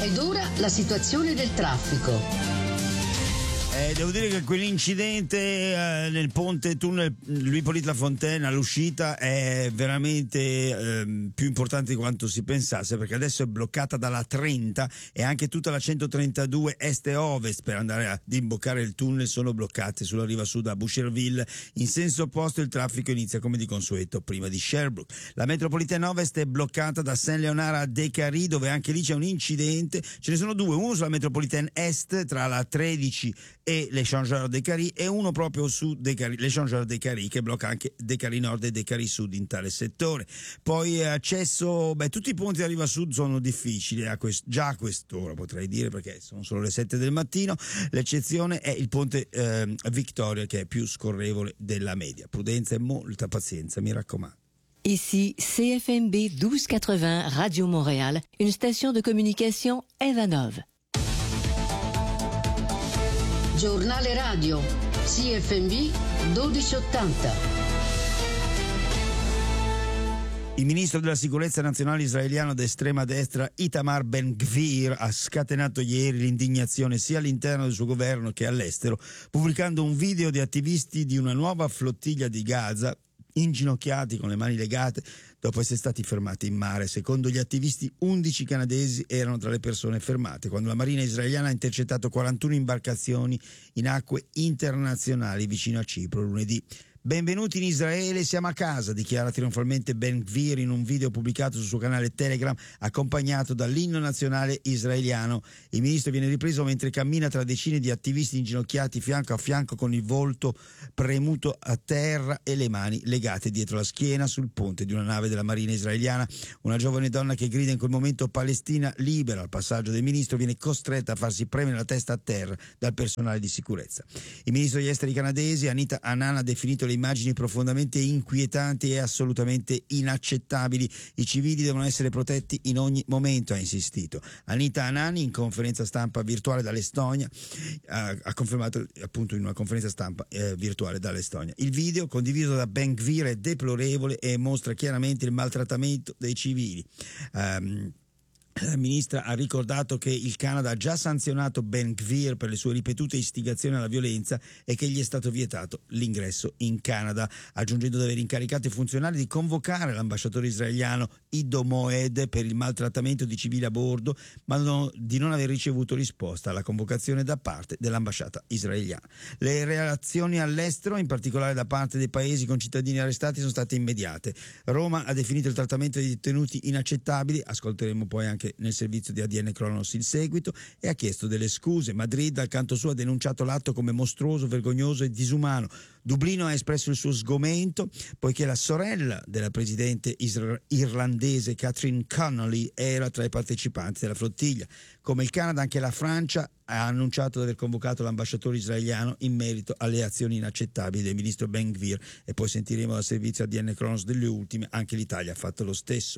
Ed ora la situazione del traffico. Devo dire che quell'incidente nel ponte tunnel Louis Hippolyte Lafontaine all'uscita è veramente più importante di quanto si pensasse, perché adesso è bloccata dalla 30 e anche tutta la 132 est e ovest per andare ad imboccare il tunnel sono bloccate sulla riva sud a Boucherville. In senso opposto il traffico inizia come di consueto prima di Sherbrooke. La metropolitana ovest è bloccata da Saint-Léonard a Décarie, dove anche lì c'è un incidente. Ce ne sono due, uno sulla metropolitana est tra la 13 e l'Échangeur Décarie e uno proprio su l'Échangeur Décarie che blocca anche Décarie Nord e Décarie Sud in tale settore. Poi accesso, tutti i ponti a riva sud sono difficili già a quest'ora, potrei dire, perché sono solo le 7 del mattino. L'eccezione è il ponte Victoria, che è più scorrevole della media. Prudenza e molta pazienza, mi raccomando. Ici CFMB 1280 Radio Montréal, une station de communication Evanov. Giornale radio CFMB 1280. Il ministro della sicurezza nazionale israeliano d'estrema destra Itamar Ben-Gvir ha scatenato ieri l'indignazione sia all'interno del suo governo che all'estero, pubblicando un video di attivisti di una nuova flottiglia di Gaza inginocchiati con le mani legate dopo essere stati fermati in mare. Secondo gli attivisti 11 canadesi erano tra le persone fermate quando la marina israeliana ha intercettato 41 imbarcazioni in acque internazionali vicino a Cipro lunedì. Benvenuti in Israele, siamo a casa, dichiara trionfalmente Ben-Gvir in un video pubblicato sul suo canale Telegram accompagnato dall'inno nazionale israeliano. Il ministro viene ripreso mentre cammina tra decine di attivisti inginocchiati fianco a fianco con il volto premuto a terra e le mani legate dietro la schiena sul ponte di una nave della marina israeliana. Una giovane donna che grida in quel momento Palestina libera. Al passaggio del ministro viene costretta a farsi premere la testa a terra dal personale di sicurezza. Il ministro degli esteri canadese Anita Anand ha definito le immagini profondamente inquietanti e assolutamente inaccettabili. I civili devono essere protetti in ogni momento, ha insistito. Anita Anand in conferenza stampa virtuale dall'Estonia ha confermato appunto in una conferenza stampa virtuale dall'Estonia. Il video condiviso da Ben-Gvir è deplorevole e mostra chiaramente il maltrattamento dei civili. La ministra ha ricordato che il Canada ha già sanzionato Ben-Gvir per le sue ripetute istigazioni alla violenza e che gli è stato vietato l'ingresso in Canada, aggiungendo di aver incaricato i funzionari di convocare l'ambasciatore israeliano Ido Moed per il maltrattamento di civili a bordo, ma di non aver ricevuto risposta alla convocazione da parte dell'ambasciata israeliana. Le reazioni all'estero, in particolare da parte dei paesi con cittadini arrestati, sono state immediate. Roma ha definito il trattamento dei detenuti inaccettabile, ascolteremo poi anche nel servizio di ADN Cronos il seguito, e ha chiesto delle scuse. Madrid al canto suo ha denunciato l'atto come mostruoso, vergognoso e disumano. Dublino ha espresso il suo sgomento poiché la sorella della presidente irlandese Catherine Connolly era tra i partecipanti della flottiglia. Come il Canada, anche la Francia ha annunciato di aver convocato l'ambasciatore israeliano in merito alle azioni inaccettabili del ministro Ben-Gvir, e poi sentiremo dal servizio ADN Cronos delle ultime. Anche l'Italia ha fatto lo stesso.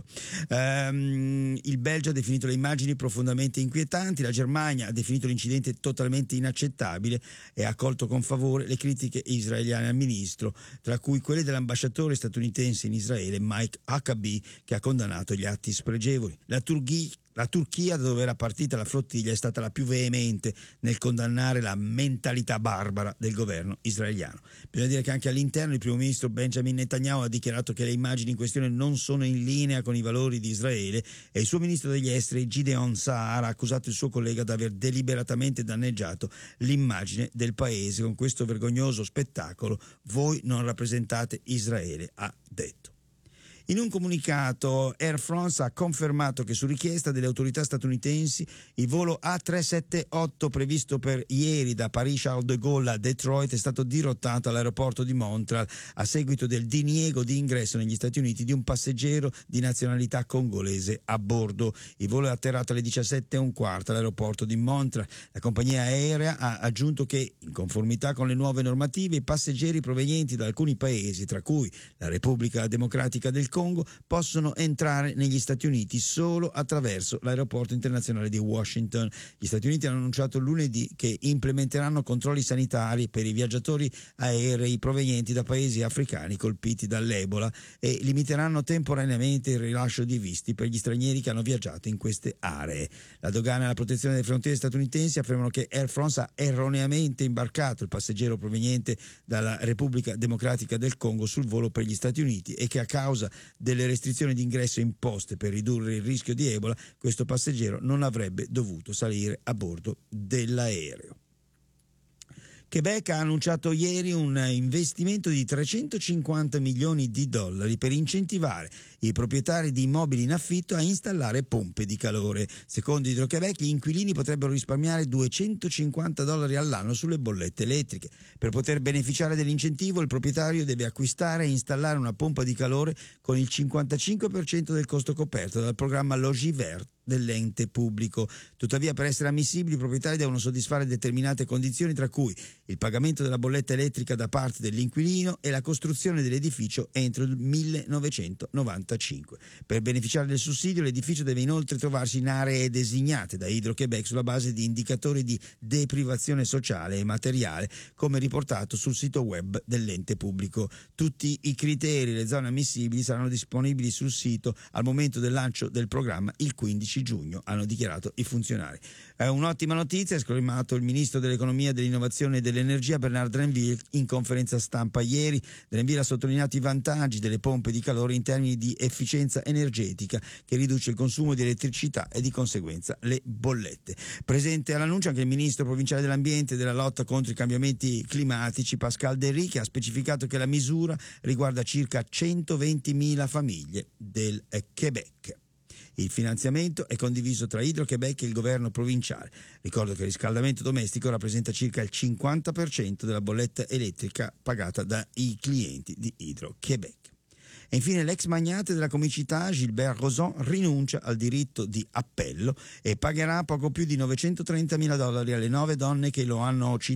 Il Belgio ha definito le immagini profondamente inquietanti, la Germania ha definito l'incidente totalmente inaccettabile e ha accolto con favore le critiche israeliane al ministro, tra cui quelle dell'ambasciatore statunitense in Israele Mike Huckabee, che ha condannato gli atti spregevoli. La Turchia, da dove era partita la flottiglia, è stata la più veemente nel condannare la mentalità barbara del governo israeliano. Bisogna dire che anche all'interno il primo ministro Benjamin Netanyahu ha dichiarato che le immagini in questione non sono in linea con i valori di Israele, e il suo ministro degli esteri Gideon Saar ha accusato il suo collega di aver deliberatamente danneggiato l'immagine del paese con questo vergognoso spettacolo. Voi non rappresentate Israele, ha detto. In un comunicato, Air France ha confermato che su richiesta delle autorità statunitensi il volo A378 previsto per ieri da Paris-Charles de Gaulle a Detroit è stato dirottato all'aeroporto di Montreal a seguito del diniego di ingresso negli Stati Uniti di un passeggero di nazionalità congolese a bordo. Il volo è atterrato alle 17:15 all'aeroporto di Montreal. La compagnia aerea ha aggiunto che, in conformità con le nuove normative, i passeggeri provenienti da alcuni paesi, tra cui la Repubblica Democratica del Congo possono entrare negli Stati Uniti solo attraverso l'aeroporto internazionale di Washington. Gli Stati Uniti hanno annunciato lunedì che implementeranno controlli sanitari per i viaggiatori aerei provenienti da paesi africani colpiti dall'Ebola e limiteranno temporaneamente il rilascio di visti per gli stranieri che hanno viaggiato in queste aree. La dogana e la protezione delle frontiere statunitensi affermano che Air France ha erroneamente imbarcato il passeggero proveniente dalla Repubblica Democratica del Congo sul volo per gli Stati Uniti e che a causa delle restrizioni di ingresso imposte per ridurre il rischio di Ebola, questo passeggero non avrebbe dovuto salire a bordo dell'aereo. Quebec ha annunciato ieri un investimento di 350 milioni di dollari per incentivare i proprietari di immobili in affitto a installare pompe di calore. Secondo Hydro-Québec, gli inquilini potrebbero risparmiare $250 all'anno sulle bollette elettriche. Per poter beneficiare dell'incentivo, il proprietario deve acquistare e installare una pompa di calore con il 55% del costo coperto dal programma Logivert dell'ente pubblico. Tuttavia, per essere ammissibili, i proprietari devono soddisfare determinate condizioni, tra cui il pagamento della bolletta elettrica da parte dell'inquilino e la costruzione dell'edificio entro il 1995. Per beneficiare del sussidio, l'edificio deve inoltre trovarsi in aree designate da Hydro-Québec sulla base di indicatori di deprivazione sociale e materiale, come riportato sul sito web dell'ente pubblico. Tutti i criteri e le zone ammissibili saranno disponibili sul sito al momento del lancio del programma il 15 giugno, hanno dichiarato i funzionari. È un'ottima notizia, ha esclamato il ministro dell'economia, dell'innovazione e dell'energia Bernard Drinville in conferenza stampa ieri. Drinville ha sottolineato i vantaggi delle pompe di calore in termini di efficienza energetica, che riduce il consumo di elettricità e di conseguenza le bollette. Presente all'annuncio anche il ministro provinciale dell'ambiente e della lotta contro i cambiamenti climatici Pascal Derry, che ha specificato che la misura riguarda circa 120.000 famiglie del Quebec. Il finanziamento è condiviso tra Hydro-Québec e il governo provinciale. Ricordo che il riscaldamento domestico rappresenta circa il 50% della bolletta elettrica pagata dai clienti di Hydro-Québec. E infine l'ex magnate della comicità Gilbert Rozon rinuncia al diritto di appello e pagherà poco più di $930.000 alle 9 donne che lo hanno citato